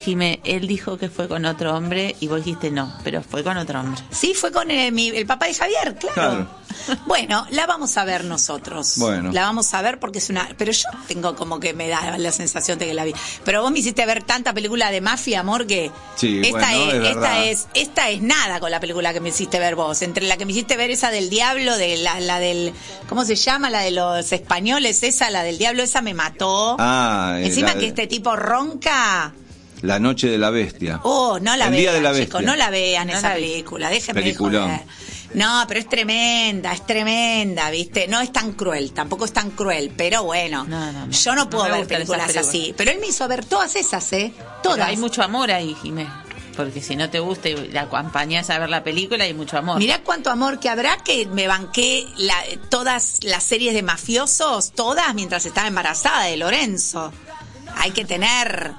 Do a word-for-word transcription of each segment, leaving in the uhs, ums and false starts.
Jimé, él dijo que fue con otro hombre y vos dijiste no, pero fue con otro hombre. Sí, fue con el, mi, el papá de Javier, claro. claro. Bueno, la vamos a ver nosotros. Bueno. La vamos a ver porque es una... Pero yo tengo como que me da la sensación de que la vi. Pero vos me hiciste ver tanta película de mafia, amor, que... Sí, esta, bueno, es, es esta, es, esta es nada con la película que me hiciste ver vos. Entre la que me hiciste ver esa del diablo, de la, la del... ¿Cómo se llama? La de los españoles, esa, la del diablo, esa me mató. Ah, Encima la, que este tipo ronca... La noche de la bestia. Oh, no la El vean, día de la chicos, bestia. no la vean no esa la película, déjenme Peliculón. joder. No, pero es tremenda, es tremenda, ¿viste? No es tan cruel, tampoco es tan cruel, pero bueno, no, no, no. yo no puedo no me ver películas, películas así. Pero él me hizo ver todas esas, ¿eh? Todas. Pero hay mucho amor ahí, Jimé. Porque si no te gusta y la acompañás a ver la película, hay mucho amor. Mirá cuánto amor que habrá, que me banqué la, todas las series de mafiosos, todas mientras estaba embarazada de Lorenzo. Hay que tener...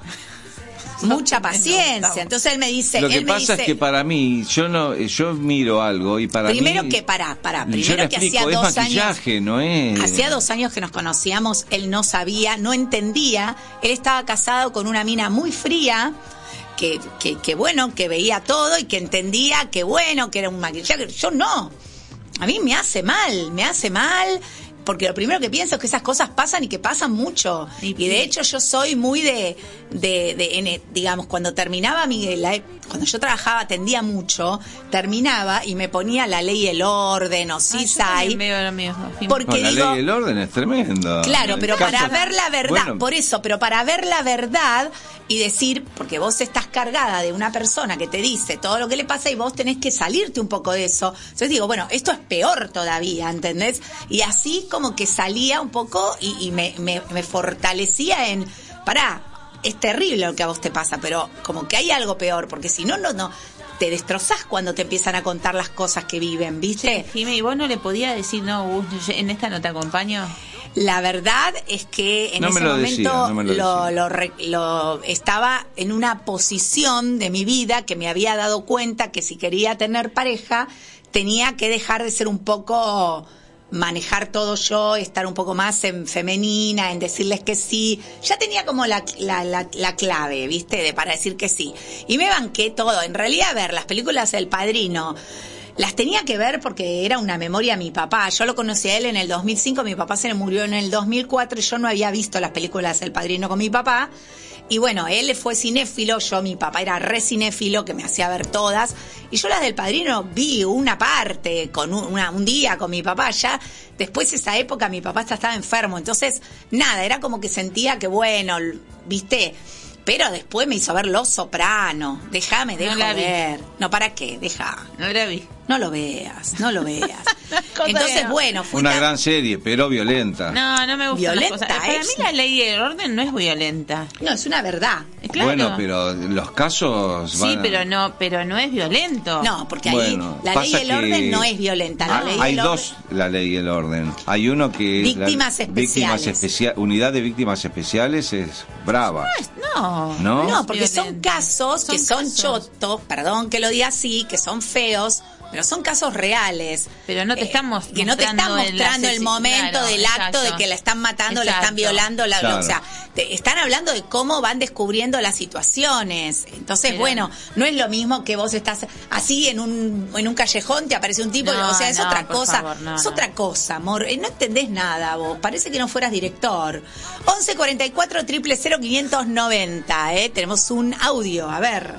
mucha paciencia. Entonces él me dice, lo que él me pasa dice, es que para mí yo no yo miro algo y para primero mí que para para yo primero le que explico, hacía es dos maquillaje, años no es hacía dos años que nos conocíamos, él no sabía, no entendía, él estaba casado con una mina muy fría que que que bueno, que veía todo y que entendía que bueno, que era un maquillaje. Yo no, a mí me hace mal, me hace mal. Porque lo primero que pienso es que esas cosas pasan y que pasan mucho. Y de hecho yo soy muy de, de, de en, digamos, cuando terminaba mi, la, cuando yo trabajaba, atendía mucho, terminaba y me ponía La Ley y el Orden o C-Side. Porque no, La digo, Ley y el Orden es tremendo. Claro, pero caso, para ver la verdad, bueno, por eso, pero para ver la verdad y decir, porque vos estás cargada de una persona que te dice todo lo que le pasa y vos tenés que salirte un poco de eso. Entonces digo, bueno, esto es peor todavía, ¿entendés? Y así como que salía un poco y, y me, me, me fortalecía en, pará, es terrible lo que a vos te pasa, pero como que hay algo peor, porque si no, no, no, te destrozás cuando te empiezan a contar las cosas que viven, ¿viste? Sí, Jimmy, ¿y vos no le podías decir, no, Gus, en esta no te acompaño? La verdad es que en no ese lo momento decía, no me lo lo, lo, lo, lo estaba en una posición de mi vida que me había dado cuenta que si quería tener pareja tenía que dejar de ser un poco, manejar todo yo, estar un poco más en femenina, en decirles que sí. Ya tenía como la, la, la, la clave, ¿viste? De, para decir que sí. Y me banqué todo. En realidad, a ver, las películas del Padrino las tenía que ver porque era una memoria a mi papá. Yo lo conocí a él en el dos mil cinco, mi papá se le murió en el dos mil cuatro y yo no había visto las películas del Padrino con mi papá. Y bueno, él fue cinéfilo, yo, mi papá era re cinéfilo, que me hacía ver todas. Y yo las del Padrino vi una parte, con un, una, un día con mi papá. Ya después de esa época mi papá estaba enfermo. Entonces, nada, era como que sentía que bueno, ¿viste? Pero después me hizo ver Los Soprano. Déjame de no joder. No, ¿para qué? Deja. No la vi. No lo veas, no lo veas. Entonces, bueno, fue una gran serie, pero violenta. No, no me gusta. Violenta, Para ¿eh? mí La Ley y el Orden no es violenta. No, es una verdad. Claro. Bueno, pero los casos sí, van a... pero no, pero no es violento. No, porque bueno, ahí La Ley y el Orden que... no es violenta. La ah, ley hay el dos, La Ley y el Orden. Hay uno que víctimas es la... especiales. Víctimas especiales. Unidad de Víctimas Especiales es brava. No, no, no, porque violenta. son casos son que son casos. chotos, perdón que lo diga así, que son feos. Pero son casos reales. Pero no te estamos eh, que no te están mostrando el momento claro, del acto exacto. de que la están matando, Exacto. la están violando, la, Claro. o sea, te, están hablando de cómo van descubriendo las situaciones. Entonces, Pero, bueno, no es lo mismo que vos estás así en un en un callejón, te aparece un tipo, no, o sea, es no, otra por cosa, favor, no, es no. otra cosa, amor. Eh, no entendés nada vos, parece que no fueras director. once cuarenta y cuatro, cero cero cero, quinientos noventa, eh, tenemos un audio, a ver.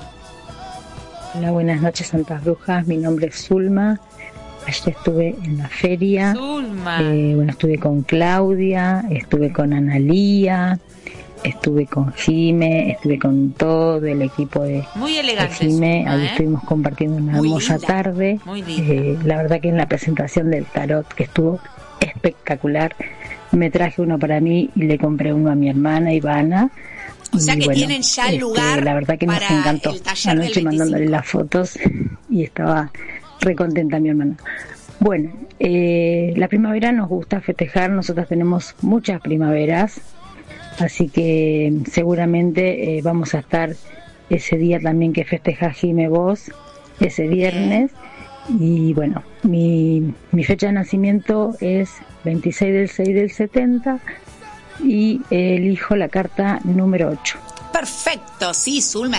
Hola, buenas noches, Santas Brujas. Mi nombre es Zulma. Ayer estuve en la feria. Zulma. Eh, bueno, estuve con Claudia, estuve con Analía, estuve con Jime, estuve con todo el equipo de, Muy de elegante. Jime. Zulma, Ahí ¿eh? estuvimos compartiendo una Muy hermosa linda. tarde. Muy linda. Eh, la verdad que en la presentación del tarot, que estuvo espectacular, me traje uno para mí y le compré uno a mi hermana Ivana. O sea Y que bueno, tienen ya el este, lugar la verdad que nos para encantó. el taller Anoche del mandándole veinticinco. las fotos y estaba re contenta mi hermana. Bueno, eh, la primavera nos gusta festejar, nosotras tenemos muchas primaveras, así que seguramente eh, vamos a estar ese día también que festeja Jime vos, ese viernes. Y bueno, mi, mi fecha de nacimiento es veintiséis del seis del setenta y elijo la carta número ocho. Perfecto, sí, Zulma.